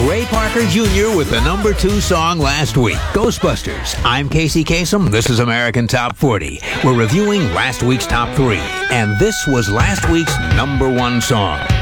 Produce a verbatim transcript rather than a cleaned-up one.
Ray Parker Junior with the number two song last week, Ghostbusters. I'm Casey Kasem. This is American Top forty. We're reviewing last week's top three, and this was last week's number one song.